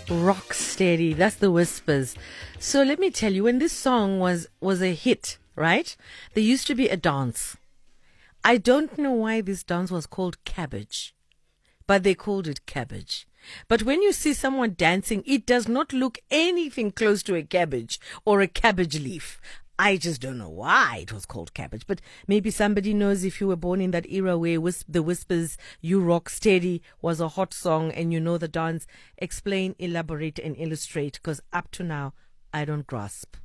Rock steady. That's the Whispers. So let me tell you, when this song was a hit, right? There used to be a dance. I don't know why this dance was called cabbage, but they called it cabbage. But when you see someone dancing, it does not look anything close to a cabbage or a cabbage leaf. I just don't know why it was called cabbage, but maybe somebody knows if you were born in that era where the Whispers, You Rock Steady was a hot song and you know the dance. Explain, elaborate and illustrate, because up to now, I don't grasp.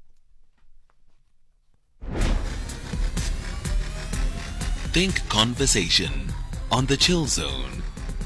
Think Conversation on the Chill Zone.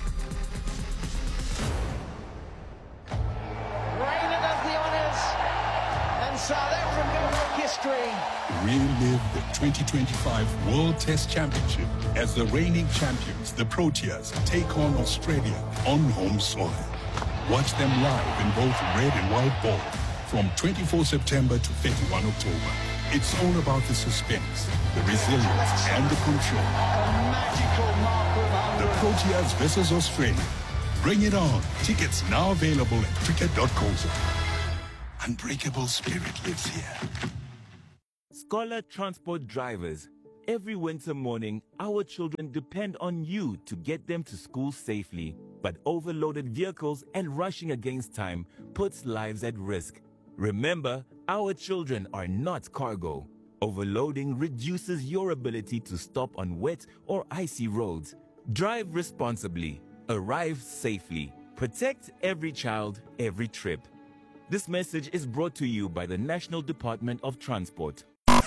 Rainer does the honours, and South Africa make history. Relive the 2025 World Test Championship as the reigning champions, the Proteas, take on Australia on home soil. Watch them live in both red and white ball from 24 September to 31 October. It's all about the suspense, the resilience, and the control. A magical marker of The Proteas versus Australia. Bring it on. Tickets now available at cricket.co.za. Unbreakable spirit lives here. Scholar Transport drivers, every winter morning, our children depend on you to get them to school safely. But overloaded vehicles and rushing against time puts lives at risk. Remember, our children are not cargo. Overloading reduces your ability to stop on wet or icy roads. Drive responsibly. Arrive safely. Protect every child, every trip. This message is brought to you by the National Department of Transport.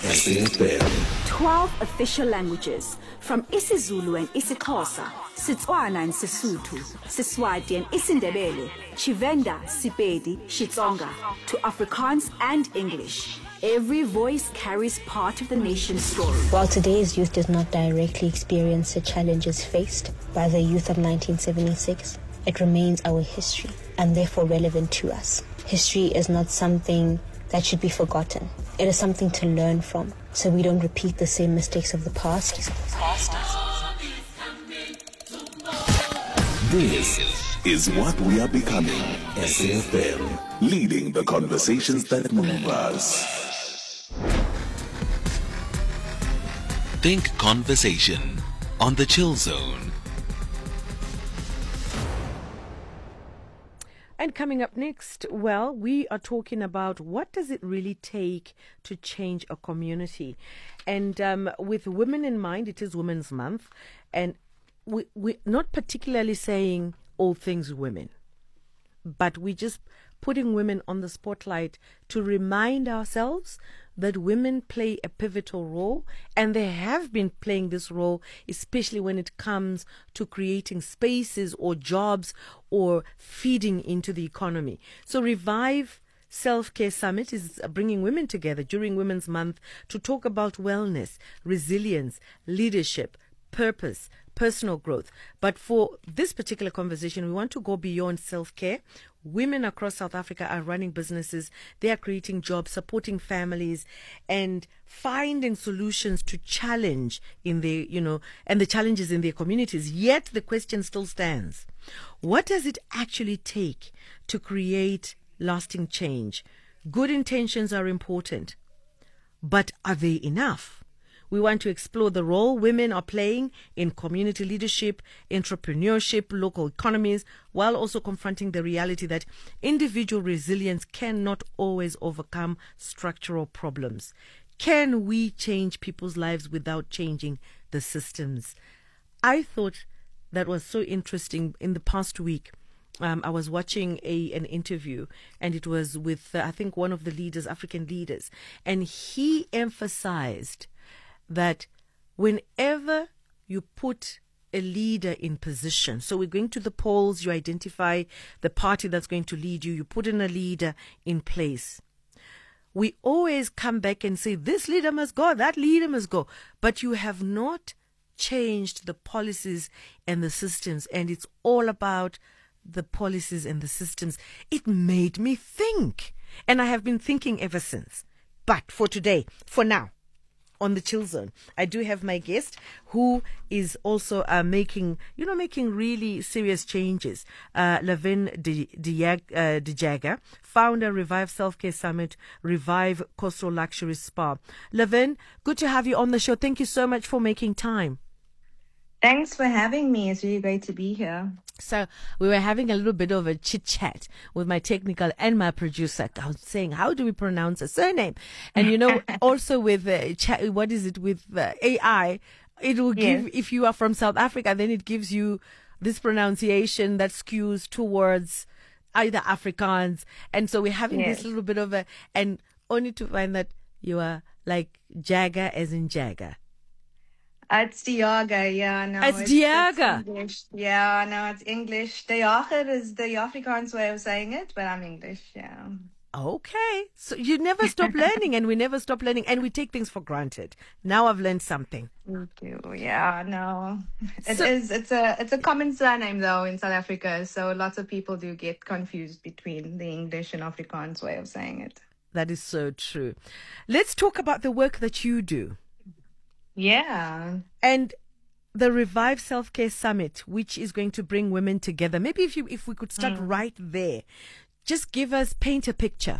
12 official languages, from isiZulu and isiXhosa, Setswana and Sesotho, Siswati and isiNdebele, Tshivenda, Sepedi, Xitsonga, to Afrikaans and English. Every voice carries part of the nation's story. While today's youth does not directly experience the challenges faced by the youth of 1976, it remains our history and therefore relevant to us. History is not something that should be forgotten. It is something to learn from, so we don't repeat the same mistakes of the past. This is what we are becoming. SAFM, leading the conversations that move us. Think Conversation on the Chill Zone. And coming up next, well, we are talking about what does it really take to change a community. And with women in mind, it is Women's Month. And we're not particularly saying all things women, but we're just putting women on the spotlight to remind ourselves that women play a pivotal role, and they have been playing this role, especially when it comes to creating spaces or jobs or feeding into the economy. So Revive Self-Care Summit is bringing women together during Women's Month to talk about wellness, resilience, leadership, purpose, personal growth. But for this particular conversation, we want to go beyond self-care. Women across South Africa are running businesses. They are creating jobs, supporting families, and finding solutions to challenge in their, and the challenges in their communities. Yet the question still stands. What does it actually take to create lasting change? Good intentions are important, but are they enough? We want to explore the role women are playing in community leadership, entrepreneurship, local economies, while also confronting the reality that individual resilience cannot always overcome structural problems. Can we change people's lives without changing the systems? I thought that was so interesting. In the past week, I was watching an interview, and it was with, I think, one of the leaders, African leaders, and he emphasized that whenever you put a leader in position, so we're going to the polls, you identify the party that's going to lead you, you put in a leader in place. We always come back and say, this leader must go, that leader must go. But you have not changed the policies and the systems, and it's all about the policies and the systems. It made me think, and I have been thinking ever since. But for today, for now, on the Chill Zone, I do have my guest who is also making really serious changes. Lavin Dijaga, founder Revive Self-Care Summit, Revive Coastal Luxury Spa. Lavin, good to have you on the show. Thank you so much for making time. Thanks for having me. It's really great to be here. So we were having a little bit of a chit chat with my technical and my producer. I was saying, how do we pronounce a surname? And also with with AI, it will give, if you are from South Africa, then it gives you this pronunciation that skews towards either Afrikaans. And so we're having this little bit of and only to find that you are like Jagger as in Jagger. It's Diaga, yeah, no. It's Diaga. English. Yeah, no, it's English. Diaga is the Afrikaans way of saying it, but I'm English, yeah. Okay. So you never stop learning, and we never stop learning, and we take things for granted. Now I've learned something. Thank you. Yeah, no. It's a common surname, though, in South Africa, so lots of people do get confused between the English and Afrikaans way of saying it. That is so true. Let's talk about the work that you do. Yeah. And the Revive Self-Care Summit, which is going to bring women together. Maybe if we could start right there. Just paint a picture.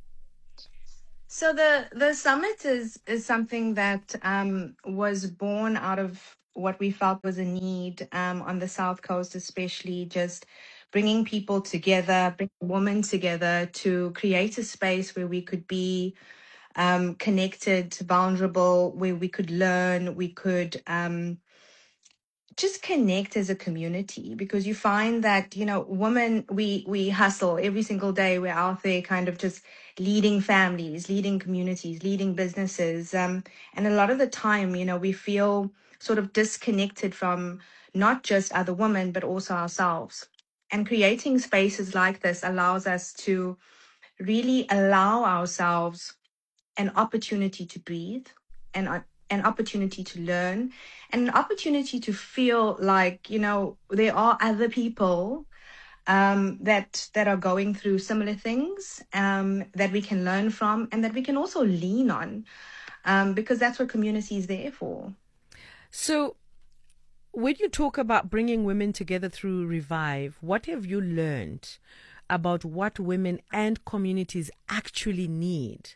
So the summit is something that was born out of what we felt was a need on the South Coast, especially just bringing people together, bringing women together to create a space where we could be connected, vulnerable, where we could learn, we could just connect as a community, because you find that, women, we hustle every single day. We're out there kind of just leading families, leading communities, leading businesses. And a lot of the time, we feel sort of disconnected from not just other women, but also ourselves. And creating spaces like this allows us to really allow ourselves an opportunity to breathe, and an opportunity to learn, and an opportunity to feel like, there are other people that are going through similar things that we can learn from, and that we can also lean on, because that's what community is there for. So when you talk about bringing women together through Revive, what have you learned about what women and communities actually need?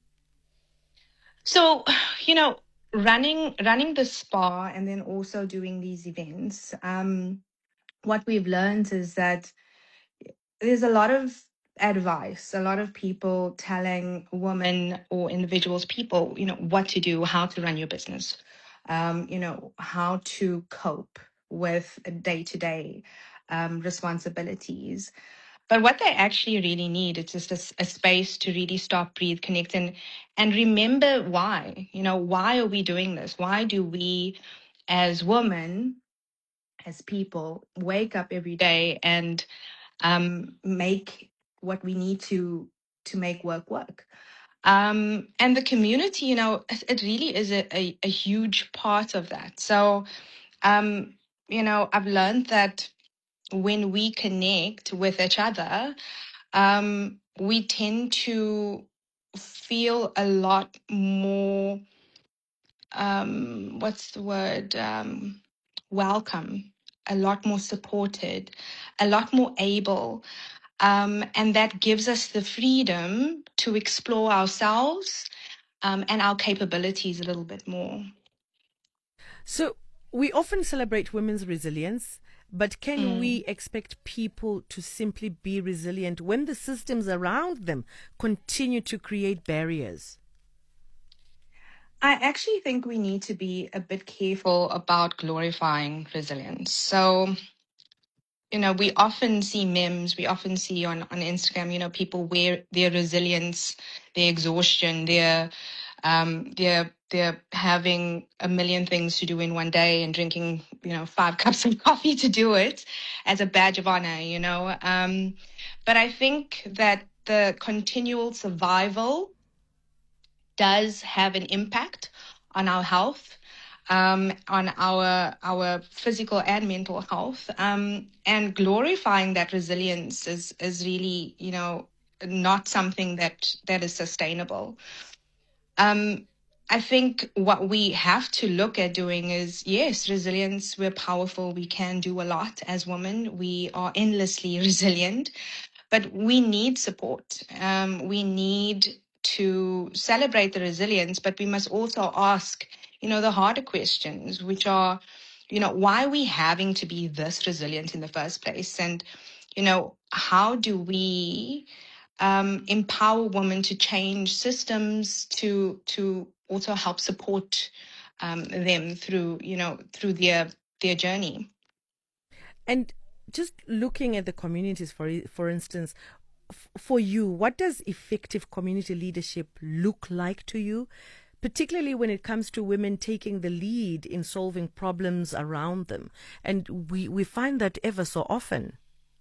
So, running the spa and then also doing these events, what we've learned is that there's a lot of advice, a lot of people telling women or individuals, people, what to do, how to run your business, how to cope with day-to-day responsibilities. But what they actually really need is just a space to really stop, breathe, connect, and remember why. Why are we doing this? Why do we, as women, as people, wake up every day and make what we need to make work? And the community, it really is a huge part of that. So, I've learned that when we connect with each other, we tend to feel a lot more, welcome, a lot more supported, a lot more able. And that gives us the freedom to explore ourselves and our capabilities a little bit more. So we often celebrate women's resilience, but can we expect people to simply be resilient when the systems around them continue to create barriers? I actually think we need to be a bit careful about glorifying resilience. So, we often see memes, we often see on Instagram, people wear their resilience, their exhaustion, they're having a million things to do in one day and drinking, 5 cups of coffee to do it as a badge of honor, But I think that the continual survival does have an impact on our health, on our physical and mental health, and glorifying that resilience is really, not something that is sustainable. I think what we have to look at doing is, yes, resilience. We're powerful. We can do a lot as women. We are endlessly resilient, but we need support. We need to celebrate the resilience, but we must also ask, the harder questions, which are, why are we having to be this resilient in the first place? And, how do we empower women to change systems to also help support them through through their journey. And just looking at the communities, for instance, for you, what does effective community leadership look like to you, particularly when it comes to women taking the lead in solving problems around them? And we find that ever so often.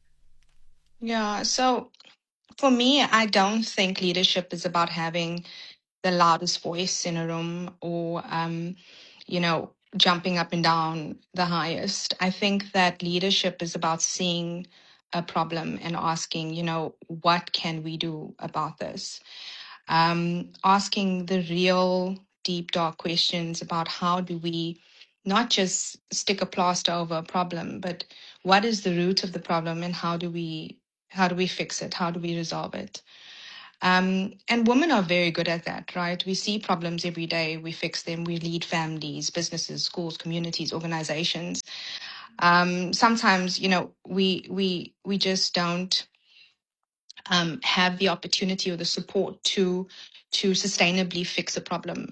Yeah, so for me, I don't think leadership is about having the loudest voice in a room or, jumping up and down the highest. I think that leadership is about seeing a problem and asking, what can we do about this? Asking the real deep, dark questions about how do we not just stick a plaster over a problem, but what is the root of the problem and how do we fix it? How do we resolve it? And women are very good at that, right? We see problems every day. We fix them. We lead families, businesses, schools, communities, organizations. Sometimes, we just don't have the opportunity or the support to sustainably fix a problem.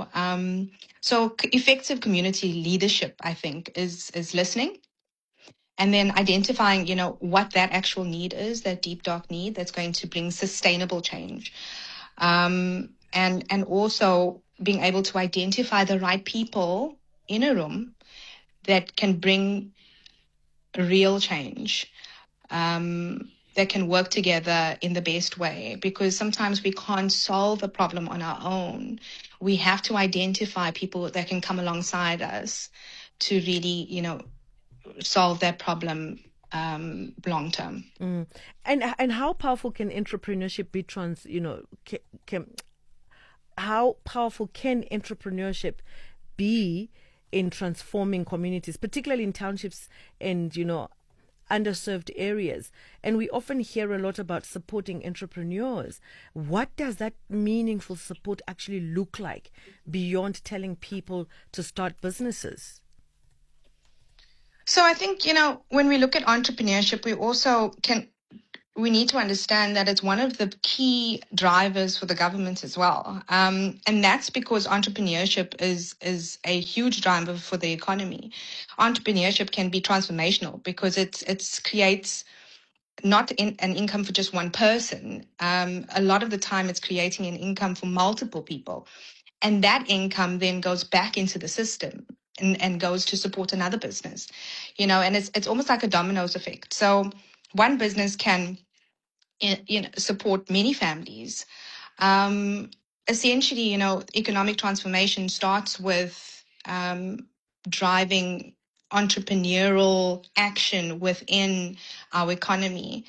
So effective community leadership, I think, is listening. And then identifying, what that actual need is, that deep, dark need that's going to bring sustainable change. And also being able to identify the right people in a room that can bring real change, that can work together in the best way. Because sometimes we can't solve a problem on our own. We have to identify people that can come alongside us to really, solve that problem long term. And how powerful can entrepreneurship be how powerful can entrepreneurship be in transforming communities, particularly in townships and underserved areas? And we often hear a lot about supporting entrepreneurs. What does that meaningful support actually look like beyond telling people to start businesses? So I think, when we look at entrepreneurship, we need to understand that it's one of the key drivers for the government as well. And that's because entrepreneurship is a huge driver for the economy. Entrepreneurship can be transformational because it creates not an income for just one person. A lot of the time it's creating an income for multiple people. And that income then goes back into the system and goes to support another business, and it's almost like a dominoes effect. So one business can support many families. Essentially, economic transformation starts with driving entrepreneurial action within our economy.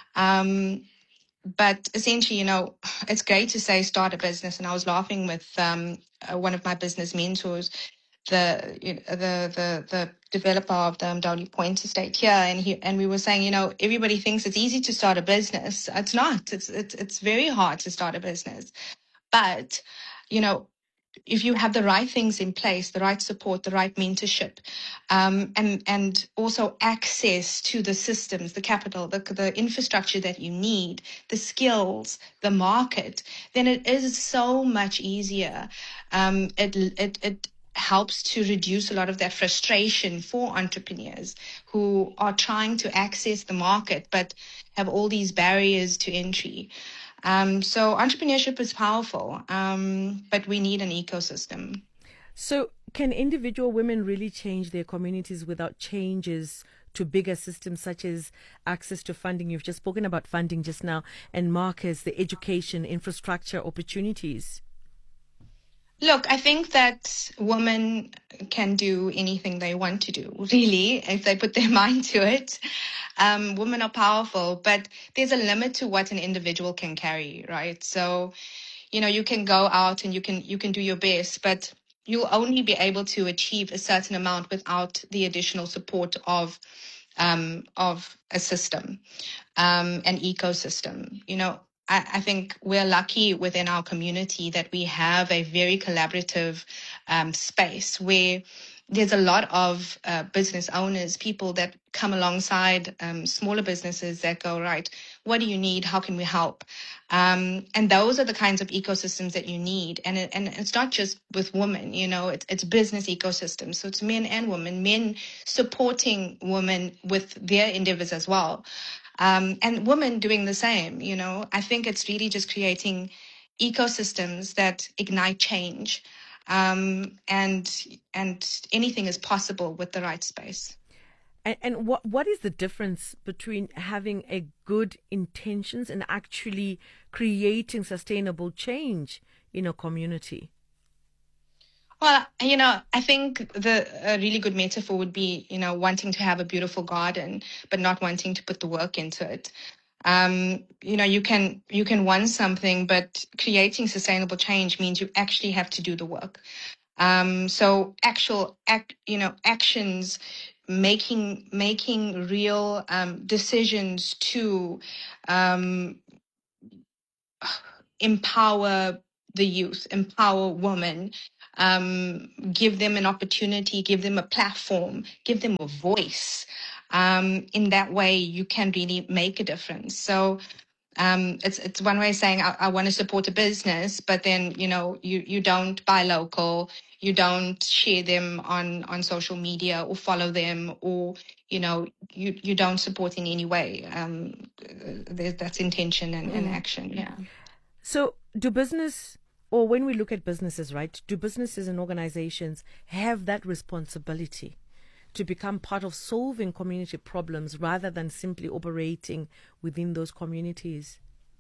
But essentially, it's great to say start a business. And I was laughing with one of my business mentors, the developer of the Mdauli Point estate here, and we were saying, everybody thinks it's easy to start a business. It's not. It's very hard to start a business. But, if you have the right things in place, the right support, the right mentorship, and also access to the systems, the capital, the infrastructure that you need, the skills, the market, then it is so much easier. It helps to reduce a lot of that frustration for entrepreneurs who are trying to access the market but have all these barriers to entry. So entrepreneurship is powerful, but we need an ecosystem. So can individual women really change their communities without changes to bigger systems such as access to funding? You've just spoken about funding just now, and markets, the education, infrastructure, opportunities. Look, I think that women can do anything they want to do, really, if they put their mind to it. Women are powerful, but there's a limit to what an individual can carry, right? So, you can go out and you can do your best, but you'll only be able to achieve a certain amount without the additional support of a system, an ecosystem. I think we're lucky within our community that we have a very collaborative space where there's a lot of business owners, people that come alongside smaller businesses that go, right, what do you need? How can we help? And those are the kinds of ecosystems that you need. And it's not just with women, it's business ecosystems. So it's men and women, men supporting women with their endeavors as well. And women doing the same, I think it's really just creating ecosystems that ignite change. And anything is possible with the right space. And what is the difference between having a good intentions and actually creating sustainable change in a community? Well, I think a really good metaphor would be, wanting to have a beautiful garden, but not wanting to put the work into it. You can want something, but creating sustainable change means you actually have to do the work. So actions, making real decisions to empower the youth, empower women, give them an opportunity, give them a platform, give them a voice. In that way, you can really make a difference. So it's one way of saying I want to support a business, but then you don't buy local, you don't share them on social media or follow them, or you don't support in any way. That's intention and action. Yeah. So do business, or when we look at businesses, right, do businesses and organizations have that responsibility to become part of solving community problems rather than simply operating within those communities?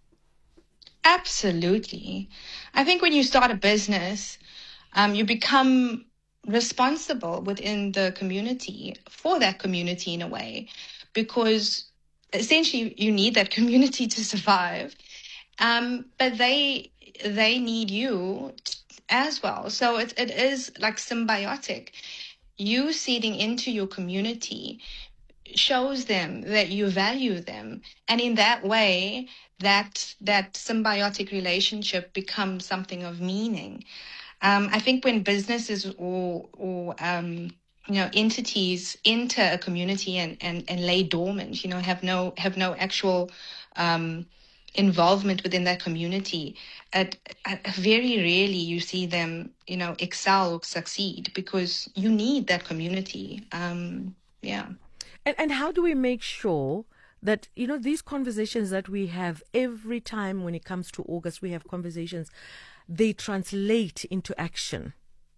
Absolutely. I think when you start a business, you become responsible within the community for that community in a way, because essentially you need that community to survive. But they need you as well. So it is like symbiotic. You seeding into your community shows them that you value them. And in that way, that symbiotic relationship becomes something of meaning. I think when businesses or entities enter a community and lay dormant, have no actual involvement within that community, very rarely you see them, excel or succeed, because you need that community. Yeah. And how do we make sure that, these conversations that we have every time when it comes to August, we have conversations, they translate into action?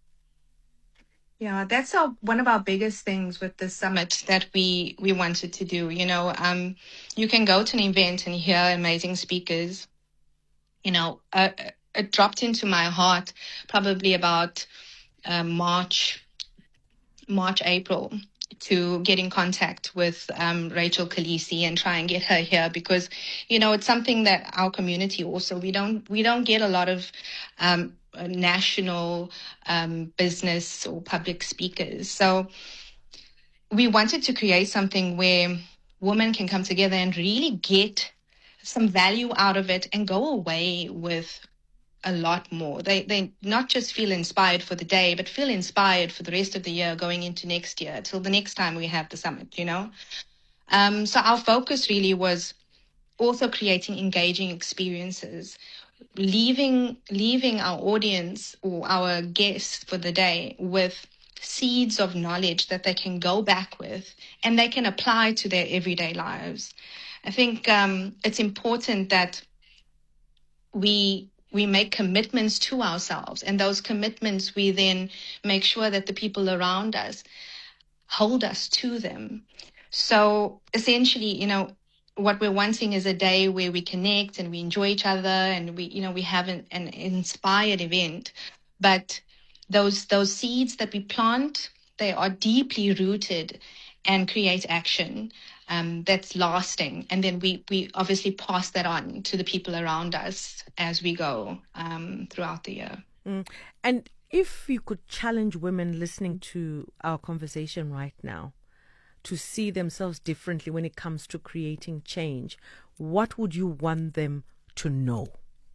Yeah, that's one of our biggest things with the summit that we wanted to do. You can go to an event and hear amazing speakers. It dropped into my heart probably about March, April, to get in contact with Rachel Khaleesi and try and get her here, because it's something that our community also, we don't get a lot of national business or public speakers. So we wanted to create something where women can come together and really get some value out of it and go away with a lot more. They not just feel inspired for the day, but feel inspired for the rest of the year, going into next year, till the next time we have the summit, So our focus really was also creating engaging experiences, leaving our audience or our guests for the day with seeds of knowledge that they can go back with and they can apply to their everyday lives. I think it's important that we make commitments to ourselves, and those commitments we then make sure that the people around us hold us to them. So essentially, what we're wanting is a day where we connect and we enjoy each other and we have an inspired event. But those seeds that we plant, they are deeply rooted and create action. that's lasting. And then we obviously pass that on to the people around us as we go throughout the year. And if you could challenge women listening to our conversation right now to see themselves differently when it comes to creating change, what would you want them to know?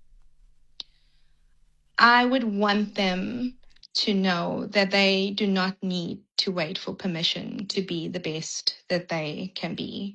I would want them to know that they do not need to wait for permission to be the best that they can be.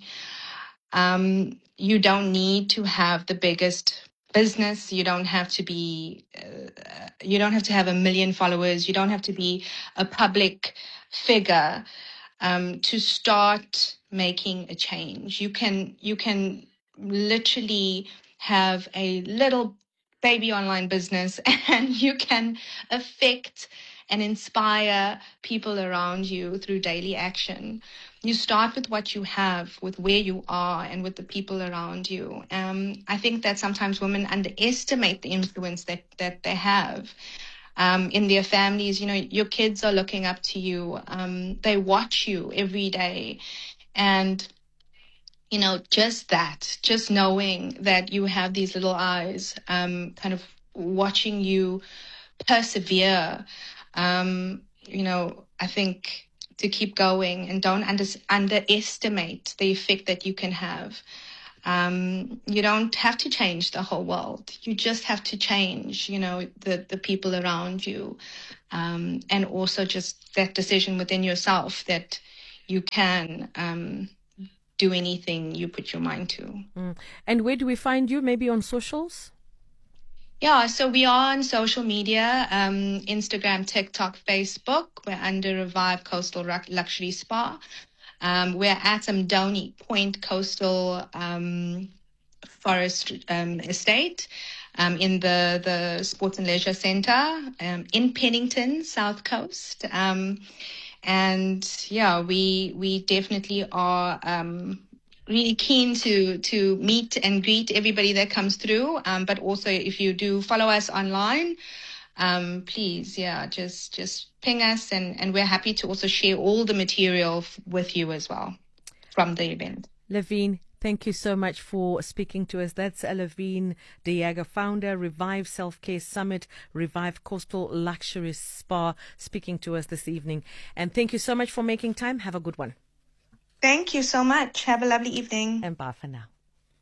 You don't need to have the biggest business. You don't have to be, you don't have to have 1 million followers. You don't have to be a public figure to start making a change. You can literally have a little baby online business and you can affect and inspire people around you through daily action. You start with what you have, with where you are, and with the people around you. I think that sometimes women underestimate the influence that they have in their families. You know, your kids are looking up to you. They watch you every day. And you know, just knowing that you have these little eyes, kind of watching you persevere, you know, I think to keep going and don't underestimate the effect that you can have. You don't have to change the whole world. You just have to change, you know, the people around you, and also just that decision within yourself that you can do anything you put your mind to. And where do we find you? Maybe on socials? Yeah, so we are on social media, Instagram, TikTok, Facebook. We're under Revive Coastal Luxury Spa. We're at Mdoni Point Coastal Forest Estate in the Sports and Leisure Centre in Pennington, South Coast. And yeah, we definitely are really keen to meet and greet everybody that comes through. But also, if you do follow us online, please, yeah, just ping us, and we're happy to also share all the material with you as well from the event. Levine, thank you so much for speaking to us. That's Levine De Jager, founder, Revive Self-Care Summit, Revive Coastal Luxury Spa, speaking to us this evening. And thank you so much for making time. Have a good one. Thank you so much. Have a lovely evening. And bye for now.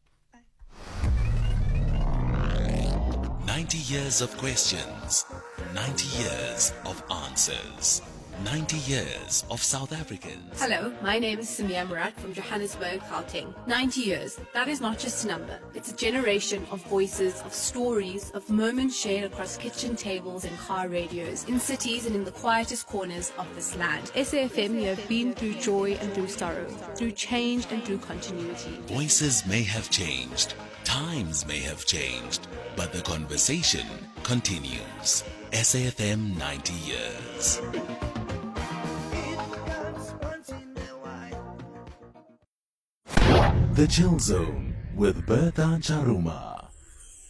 90 years of questions, 90 years of answers, 90 years of South Africans. Hello, my name is Samia Murat from Johannesburg, Gauteng. 90 years, that is not just a number. It's a generation of voices, of stories, of moments shared across kitchen tables and car radios, in cities and in the quietest corners of this land. SAFM, you have been through joy and through sorrow, through change and through continuity. Voices may have changed, times may have changed, but the conversation continues. SAFM 90 years. The Chill Zone with Bertha Charuma.